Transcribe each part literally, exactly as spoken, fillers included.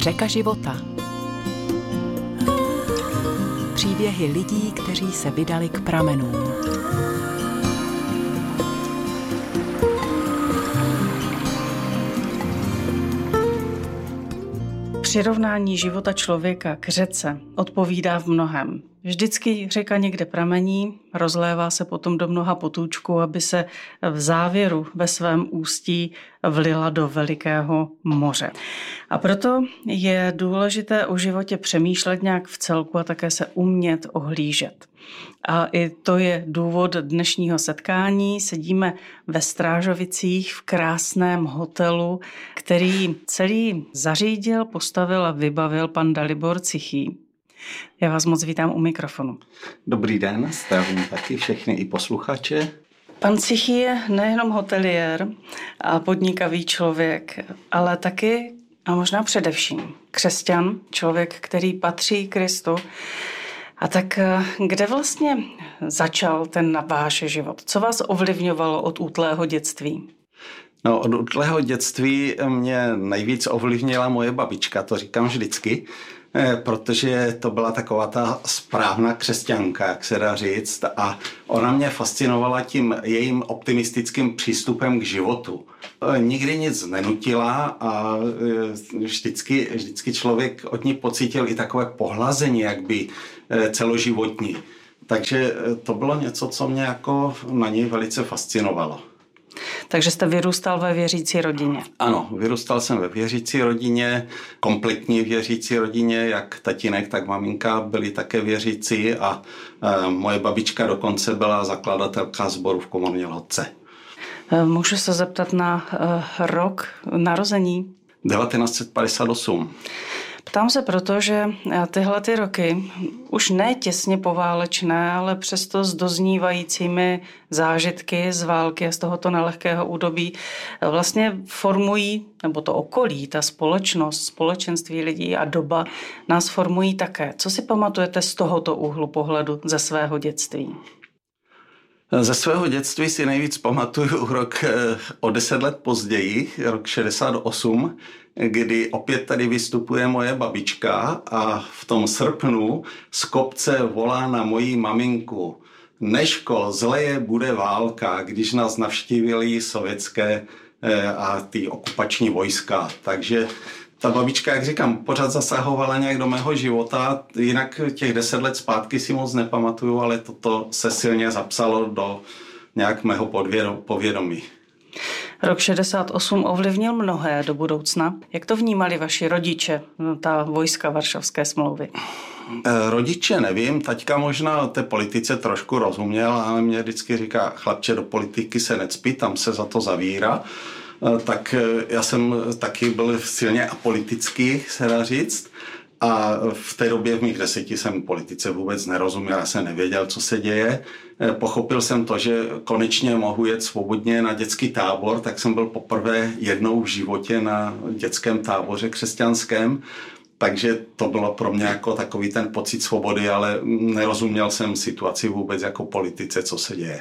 Řeka života. Příběhy lidí, kteří se vydali k pramenům. Přirovnání života člověka k řece odpovídá v mnohem. Vždycky řeka někde pramení, rozlévá se potom do mnoha potůčků, aby se v závěru ve svém ústí vlila do velikého moře. A proto je důležité o životě přemýšlet nějak v celku a také se umět ohlížet. A i to je důvod dnešního setkání. Sedíme ve Strážovicích v krásném hotelu, který celý zařídil, postavil a vybavil pan Dalibor Cichý. Já vás moc vítám u mikrofonu. Dobrý den, zdravím taky všechny i posluchače. Pan Cichý je nejenom hoteliér a podnikavý člověk, ale taky a možná především křesťan, člověk, který patří Kristu. A tak kde vlastně začal ten váš život? Co vás ovlivňovalo od útlého dětství? No, od útlého dětství mě nejvíc ovlivnila moje babička, to říkám vždycky, protože to byla taková ta správná křesťanka, jak se dá říct, a ona mě fascinovala tím jejím optimistickým přístupem k životu. Nikdy nic nenutila a vždycky, vždycky člověk od ní pocítil i takové pohlazení, jak by celoživotní. Takže to bylo něco, co mě jako na něj velice fascinovalo. Takže jste vyrůstal ve věřící rodině? Ano, vyrůstal jsem ve věřící rodině, kompletní věřící rodině, jak tatínek, tak maminka byli také věřící a e, moje babička dokonce byla zakladatelka sboru v Komorní Lhotce. Můžu se zeptat na e, rok narození? devatenáct set padesát osm. Ptám se proto, že tyhle ty roky, už ne těsně poválečné, ale přesto s doznívajícími zážitky z války a z tohoto nelehkého údobí vlastně formují, nebo to okolí, ta společnost, společenství lidí a doba nás formují také. Co si pamatujete z tohoto úhlu pohledu ze svého dětství? Ze svého dětství si nejvíc pamatuju rok o deset let později, rok šedesát osm, kdy opět tady vystupuje moje babička a v tom srpnu z kopce volá na moji maminku: Neško, zleje, bude válka, když nás navštívili sovětské a ty okupační vojska. Takže ta babička, jak říkám, pořád zasahovala nějak do mého života, jinak těch deset let zpátky si moc nepamatuju, ale toto se silně zapsalo do nějak mého povědomí. Rok šedesát osm ovlivnil mnohé do budoucna. Jak to vnímali vaši rodiče, ta vojska Varšavské smlouvy? Rodiče nevím, taťka možná té politice trošku rozuměl, ale mě vždycky říká: chlapče, do politiky se necpí, tam se za to zavírá. Tak já jsem taky byl silně apolitický, se dá říct. A v té době v mých deseti jsem politice vůbec nerozuměl, já jsem nevěděl, co se děje. Pochopil jsem to, že konečně mohu jet svobodně na dětský tábor, tak jsem byl poprvé jednou v životě na dětském táboře křesťanském. Takže to bylo pro mě jako takový ten pocit svobody, ale nerozuměl jsem situaci vůbec jako politice, co se děje.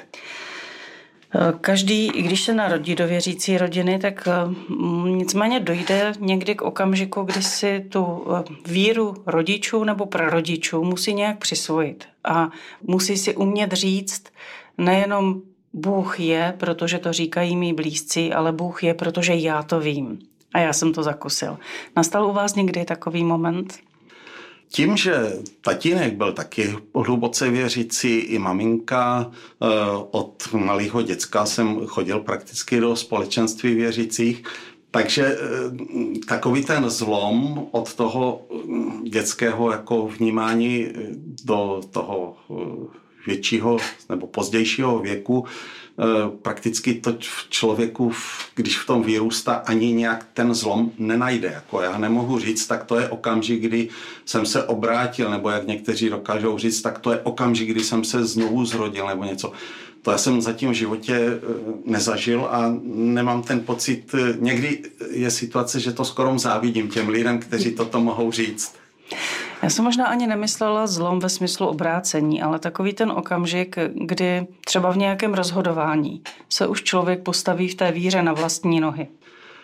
Každý, i když se narodí do věřící rodiny, tak nicméně dojde někdy k okamžiku, kdy si tu víru rodičů nebo prarodičů musí nějak přisvojit. A musí si umět říct nejenom Bůh je, protože to říkají mý blízcí, ale Bůh je, protože já to vím. A já jsem to zakusil. Nastal u vás někdy takový moment? Tím, že tatínek byl taky hluboce věřící, i maminka, od malého děcka jsem chodil prakticky do společenství věřících, takže takový ten zlom od toho dětského jako vnímání do toho většího nebo pozdějšího věku, prakticky to v člověku, když v tom vyrůstá, ani nějak ten zlom nenajde. Jako já nemohu říct, tak to je okamžik, kdy jsem se obrátil, nebo jak někteří dokážou říct, tak to je okamžik, kdy jsem se znovu zrodil, nebo něco. To já jsem zatím v životě nezažil a nemám ten pocit. Někdy je situace, že to skoro závidím těm lidem, kteří toto mohou říct. Já jsem možná ani nemyslela zlom ve smyslu obrácení, ale takový ten okamžik, kdy třeba v nějakém rozhodování se už člověk postaví v té víře na vlastní nohy.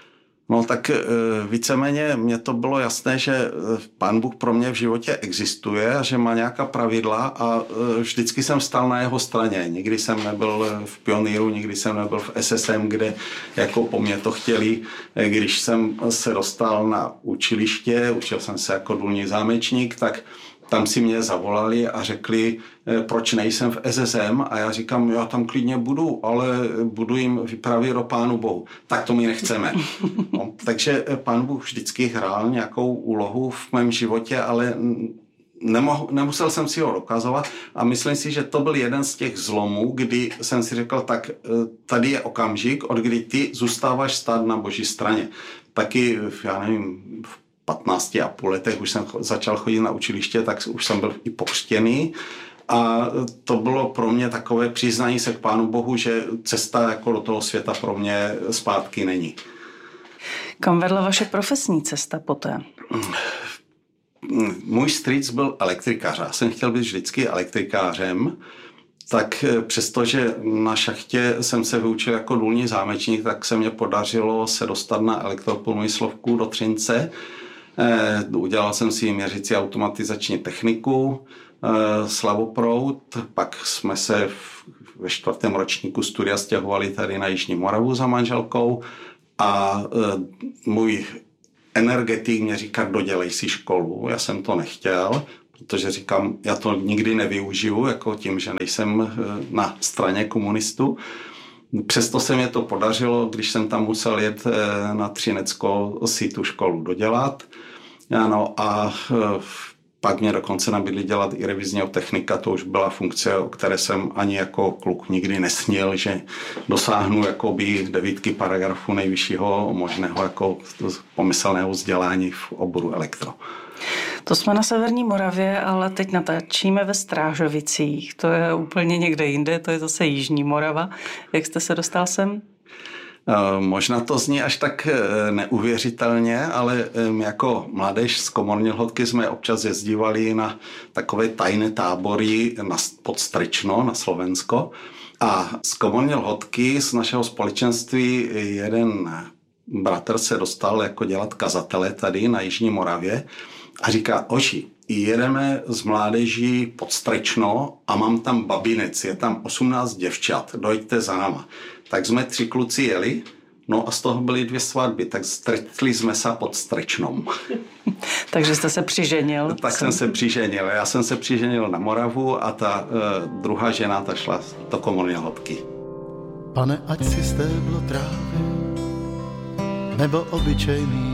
No tak víceméně mně to bylo jasné, že Pán Bůh pro mě v životě existuje a že má nějaká pravidla a vždycky jsem stál na jeho straně. Nikdy jsem nebyl v Pionýru, nikdy jsem nebyl v S S M, kde jako po mně to chtěli. Když jsem se dostal na učiliště, učil jsem se jako důlní zámečník, tak tam si mě zavolali a řekli, proč nejsem v S S M a já říkám, já tam klidně budu, ale budu jim vyprávět o Pánu Bohu. Tak to my nechceme. No, takže Pán Bůh vždycky hrál nějakou úlohu v mém životě, ale nemohl, nemusel jsem si ho dokazovat a myslím si, že to byl jeden z těch zlomů, kdy jsem si řekl, tak tady je okamžik, od kdy ty zůstáváš stát na Boží straně. Taky, já nevím, v patnácti a půl letech už jsem začal chodit na učiliště, tak už jsem byl i pokřtěný a to bylo pro mě takové přiznání se k Pánu Bohu, že cesta jako do toho světa pro mě zpátky není. Kam vedla vaše profesní cesta poté? Můj strýc byl elektrikář. Já jsem chtěl být vždycky elektrikářem, tak přestože na šachtě jsem se vyučil jako důlní zámečník, tak se mě podařilo se dostat na elektroprůmyslovku do Třince. Udělal jsem si měřící automatizační techniku, slavoproud, pak jsme se ve čtvrtém ročníku studia stěhovali tady na Jižní Moravu za manželkou a můj energetik mě říká, dodělej si školu. Já jsem to nechtěl, protože říkám, já to nikdy nevyužiju, jako tím, že nejsem na straně komunistů. Přesto se mi to podařilo, když jsem tam musel jet na Třinecko si tu školu dodělat. Ano, a pak mě dokonce nabídli dělat i revizního technika, to už byla funkce, o které jsem ani jako kluk nikdy nesnil, že dosáhnu jakoby devítky paragrafu nejvyššího možného jako pomyslného vzdělání v oboru elektro. To jsme na severní Moravě, ale teď natáčíme ve Strážovicích. To je úplně někde jinde, to je zase Jižní Morava. Jak jste se dostal sem? Možná to zní až tak neuvěřitelně, ale jako mládež z Komorní Lhotky jsme občas jezdívali na takové tajné tábory na, pod Strčno na Slovensko. A z Komorní Lhotky, z našeho společenství, jeden bratr se dostal jako dělat kazatele tady na Jižní Moravě a říká, oči, jedeme z mládeží pod Strečno a mám tam babinec, je tam osmnáct děvčat, dojďte za náma. Tak jsme tři kluci jeli, no a z toho byly dvě svatby, tak stretli jsme se pod Strečnom. Takže jste se přiženil? Tak jsem se přiženil. Já jsem se přiženil na Moravu a ta uh, druhá žena, ta šla do Komorní Lhotky. Pane, ať si stéblo trávy, nebo obyčejný